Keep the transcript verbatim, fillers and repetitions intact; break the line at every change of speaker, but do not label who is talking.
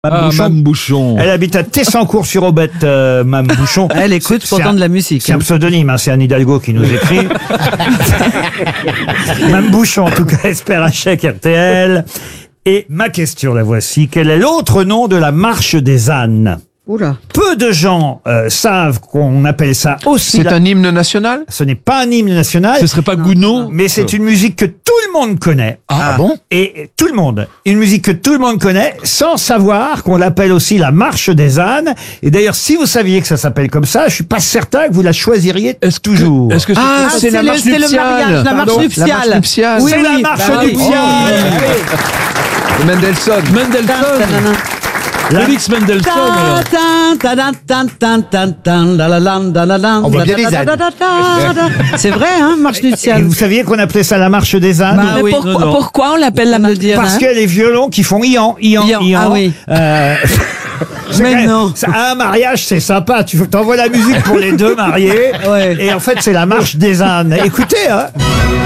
Mme
Ah,
Bouchon.
Mme Bouchon.
Elle habite à Tessancourt-sur-Aubette, euh, Mme Bouchon.
Elle écoute
C'est-
pourtant
c'est un-
de la musique.
C'est un
hein.
pseudonyme, hein, c'est Anne Hidalgo qui nous écrit. Mme Bouchon, en tout cas, espère un chèque R T L. Et ma question, la voici. Quel est l'autre nom de la marche des ânes?
Oula.
Peu de gens euh, savent qu'on appelle ça aussi.
C'est
la-
un hymne national?
Ce n'est pas un hymne national,
Ce serait pas Gounod?
mais c'est une musique que tout le monde connaît.
Ah, bon?
Et tout le monde. Une musique que tout le monde connaît, sans savoir qu'on l'appelle aussi la marche des ânes. Et d'ailleurs, si vous saviez que ça s'appelle comme ça, je suis pas certain que vous la choisiriez
Est-ce que-
toujours.
Est-ce que c'est
Ah,
Ah,
c'est la
le-
marche
c'est le
nuptiale.
mariage, la marche
Pardon,
nuptiale.
La marche nuptiale.
Oui,
c'est la
oui,
marche
bah oui.
nuptiale.
De Mendelssohn.
Mendelssohn?
La-
Félix Mendelssohn, alors.
On
voit bien les ânes.
C'est vrai, hein, marche
Et
nuptiale.
vous saviez qu'on appelait ça la marche des ânes?
Bah
Mais
oui,
pourquoi,
non, non.
pourquoi on l'appelle la marche des
Parce
ânes
qu'il y a les violons qui font ian, ian,
Ian,
ian.
ah oui.
Euh, c'est
Mais
quand même-
non.
ça- à un mariage, c'est sympa. Tu t'envoies la musique pour les deux mariés.
Ouais.
Et en fait, c'est la marche des ânes. Écoutez, hein.